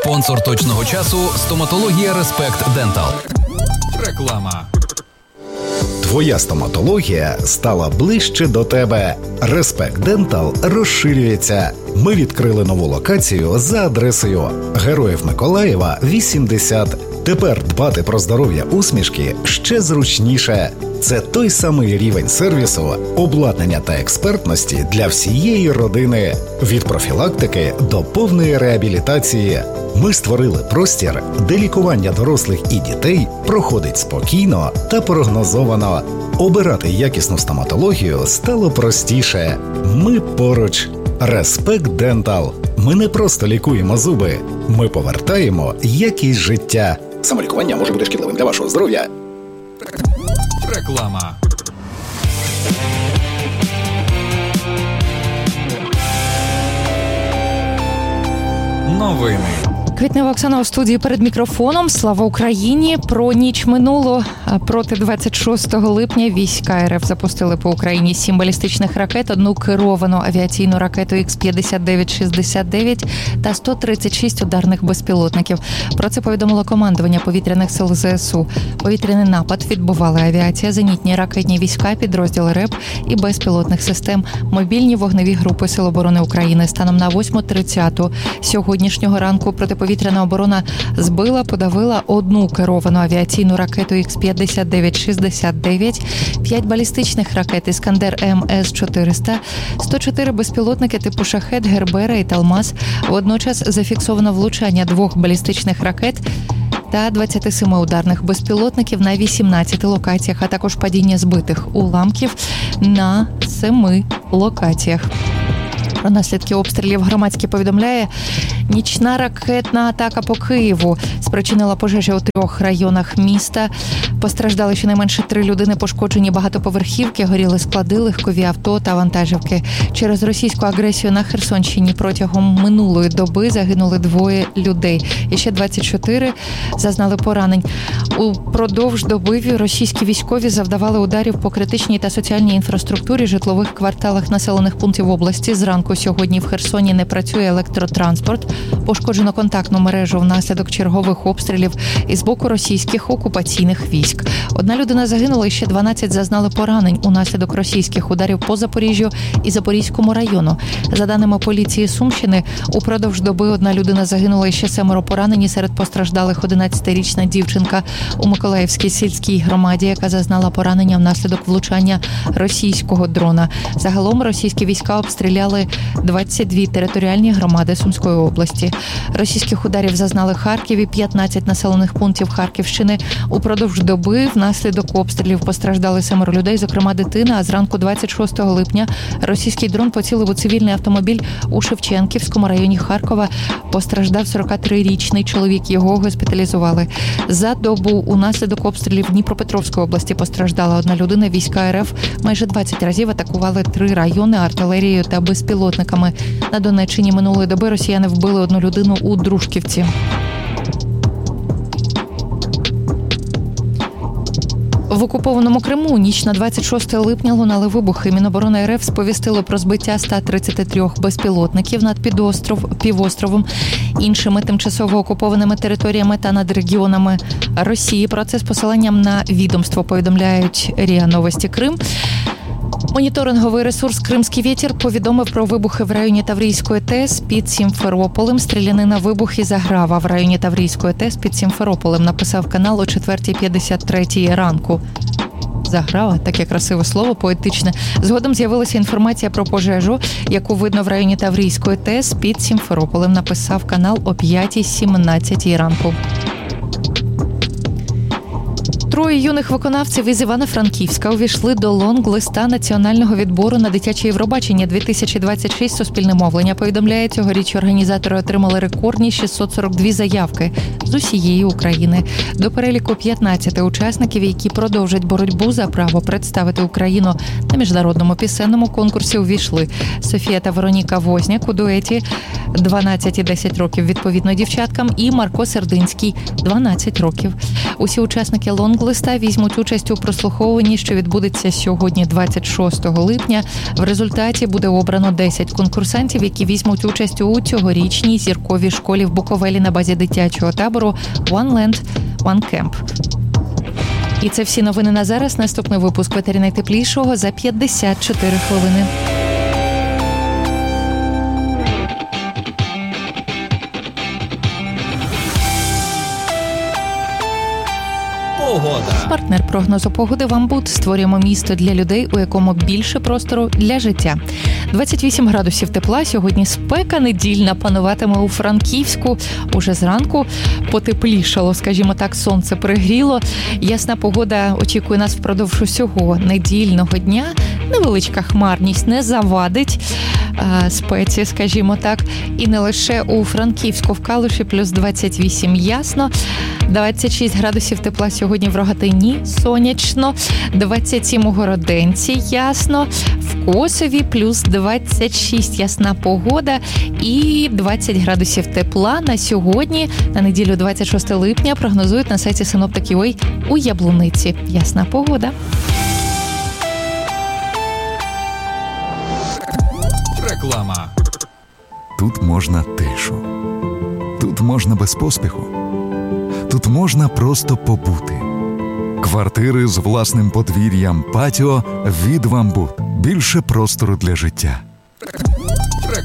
Спонсор точного часу – стоматологія Респект Дентал. Реклама. Твоя стоматологія стала ближче до тебе. Респект Дентал розширюється. Ми відкрили нову локацію за адресою Героїв Миколаєва, 80. Тепер дбати про здоров'я усмішки ще зручніше. Це той самий рівень сервісу, обладнання та експертності для всієї родини. Від профілактики до повної реабілітації. Ми створили простір, де лікування дорослих і дітей проходить спокійно та прогнозовано. Обирати якісну стоматологію стало простіше. Ми поруч. Респект Дентал. Ми не просто лікуємо зуби. Ми повертаємо якість життя. Самолікування може бути шкідливим для вашого здоров'я. Реклама. Новини. Квітнева Оксана у студії перед мікрофоном. Слава Україні! Про ніч минулу проти 26 липня війська РФ запустили по Україні 7 балістичних ракет, одну керовану авіаційну ракету Х-59-69 та 136 ударних безпілотників. Про це повідомило командування повітряних сил ЗСУ. Повітряний напад відбували авіація, зенітні ракетні війська, підрозділи РЕБ і безпілотних систем, мобільні вогневі групи Сил оборони України. Станом на 8:30 сьогоднішнього ранку протиповітряна оборона збила, подавила одну керовану авіаційну ракету Х-59-69, 5 балістичних ракет «Іскандер-М» С-400, 104 безпілотники типу «Шахед», «Гербера» і «Талмаз». Водночас зафіксовано влучання 2 балістичних ракет та 27 ударних безпілотників на 18 локаціях, а також падіння збитих уламків на 7 локаціях. Про наслідки обстрілів громадське повідомляє, нічна ракетна атака по Києву спричинила пожежі у 3 районах міста. Постраждали щонайменше 3 людини, пошкоджені багатоповерхівки, горіли склади, легкові авто та вантажівки. Через російську агресію на Херсонщині протягом минулої доби загинули 2 людей. І ще 24 зазнали поранень. Упродовж доби російські військові завдавали ударів по критичній та соціальній інфраструктурі, житлових кварталах населених пунктів області. Зранку сьогодні в Херсоні не працює електротранспорт. Пошкоджено контактну мережу внаслідок чергових обстрілів із боку російських окупаційних військ. 1 людина загинула і ще 12 зазнали поранень унаслідок російських ударів по Запоріжжю і Запорізькому району. За даними поліції Сумщини, упродовж доби 1 людина загинула і ще 7 поранені. Серед постраждалих 11-річна дівчинка у Миколаївській сільській громаді, яка зазнала поранення внаслідок влучання російського дрона. Загалом російські війська обстріляли 22 територіальні громади Сумської області. Російських ударів зазнали Харків і 15 населених пунктів Харківщини. Упродовж доби внаслідок обстрілів постраждали 7 людей, зокрема дитина, а зранку 26 липня російський дрон поцілив у цивільний автомобіль у Шевченківському районі Харкова. Постраждав 43-річний чоловік, його госпіталізували. За добу унаслідок обстрілів в Дніпропетровській області постраждала 1 людина. Війська РФ майже 20 разів атакували 3 райони артилерією та безпілотниками. На Донеччині минулої доби росіяни вбили 1 людину у Дружківці. В окупованому Криму ніч на 26 липня лунали вибухи. Міноборони РФ сповістило про збиття 133 безпілотників над півостровом, іншими тимчасово окупованими територіями та над регіонами Росії. Про це з посиланням на відомство повідомляють РІА Новості Крим. Моніторинговий ресурс «Кримський вітер» повідомив про вибухи в районі Таврійської ТЕС під Сімферополем. Стрілянина, вибухи заграва в районі Таврійської ТЕС під Сімферополем, написав канал о 4:53 ранку. Заграва, таке красиве слово, поетичне. Згодом з'явилася інформація про пожежу, яку видно в районі Таврійської ТЕС під Сімферополем, написав канал о 5:17 ранку. 3 юних виконавців із Івано-Франківська увійшли до лонг-листа національного відбору на дитяче Євробачення 2026 «Суспільне мовлення». Повідомляє, цьогоріч організатори отримали рекордні 642 заявки з усієї України. До переліку 15 учасників, які продовжать боротьбу за право представити Україну на міжнародному пісенному конкурсі, увійшли Софія та Вероніка Возняк у дуеті 12 і 10 років відповідно дівчаткам і Марко Сердинський 12 років. Усі учасники лонг листа візьмуть участь у прослуховуванні, що відбудеться сьогодні, 26 липня. В результаті буде обрано 10 конкурсантів, які візьмуть участь у цьогорічній зірковій школі в Буковелі на базі дитячого табору One Land, One Camp. І це всі новини на зараз. Наступний випуск «Ветері найтеплішого» за 54 хвилини. Погода. Партнер прогнозу погоди «Вамбут». Створюємо місто для людей, у якому більше простору для життя. 28 градусів тепла. Сьогодні спека недільна пануватиме у Франківську. Уже зранку потеплішало, скажімо так, сонце пригріло. Ясна погода очікує нас впродовж усього недільного дня. Невеличка хмарність не завадить спеці, скажімо так. І не лише у Франківську, в Калуші плюс 28 ясно. 26 градусів тепла сьогодні в Рогатині, сонячно. 27 у Городенці, ясно. В Косові плюс 26 ясна погода. І 20 градусів тепла на сьогодні, на неділю 26 липня, прогнозують на сайті Синоптики.ua у Яблуниці. Ясна погода. Реклама. Тут можна тишу. Тут можна без поспіху. Тут можна просто побути. Квартири з власним подвір'ям, патіо від «Вамбут». Більше простору для життя.